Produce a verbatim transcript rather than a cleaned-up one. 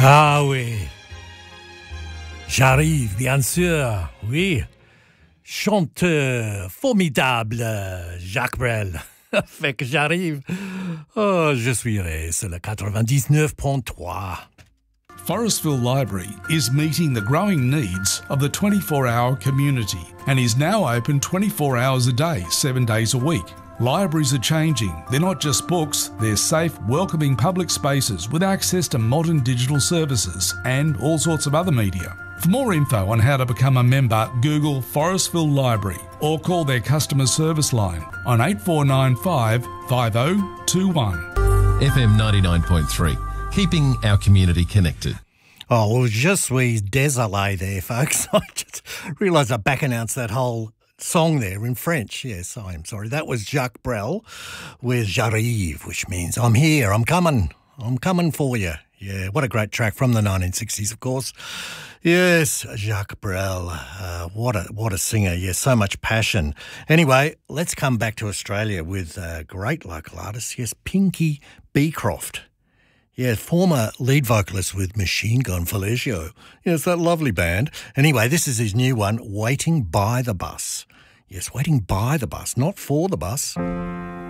Ah oui, j'arrive, bien sûr, oui. Chanteur formidable, Jacques Brel. Fait que j'arrive. Oh, je suis sur le quatre-vingt-dix-neuf point trois. Forestville Library is meeting the growing needs of the twenty-four hour community and is now open twenty-four hours a day, seven days a week. Libraries are changing. They're not just books, they're safe, welcoming public spaces with access to modern digital services and all sorts of other media. For more info on how to become a member, Google Forestville Library or call their customer service line on eight four nine five, five oh two one. F M ninety-nine point three, keeping our community connected. Oh, well, je suis désolé there, folks. I just realised I back-announced that whole song there in French. Yes, I am sorry. That was Jacques Brel with J'arrive, which means I'm here, I'm coming, I'm coming for you. Yeah, what a great track from the nineteen sixties, of course. Yes, Jacques Brel, uh, what a what a singer. Yes, so much passion. Anyway, let's come back to Australia with a great local artist. Yes, Pinky Beecroft. Yeah, former lead vocalist with Machine Gun Fellatio. Yes, that lovely band. Anyway, this is his new one, Waiting by the Bus. Yes, Waiting by the Bus, not for the bus.